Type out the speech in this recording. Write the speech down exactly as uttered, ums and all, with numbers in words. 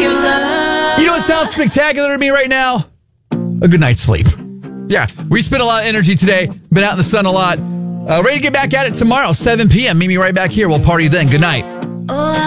your love. You know what sounds spectacular to me right now? A good night's sleep. Yeah, we spent a lot of energy today. Been out in the sun a lot. Uh, ready to get back at it tomorrow, seven p.m. Meet me right back here. We'll party then. Good night. Oh,